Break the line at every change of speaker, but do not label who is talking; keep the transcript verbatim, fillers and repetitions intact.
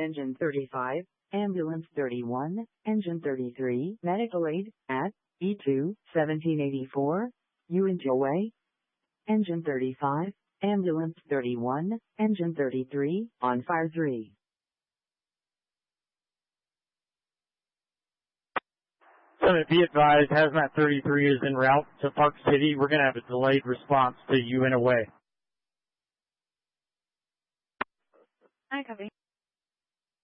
Engine thirty-five, Ambulance thirty-one, Engine thirty-three, Medical Aid, at E two, seventeen eighty-four, Uintah Way. Engine thirty-five, Ambulance thirty-one, Engine thirty-three, on fire three.
Senate, be advised, Hazmat thirty-three is en route to Park City. We're going to have a delayed response to Uintah Way.
I copy.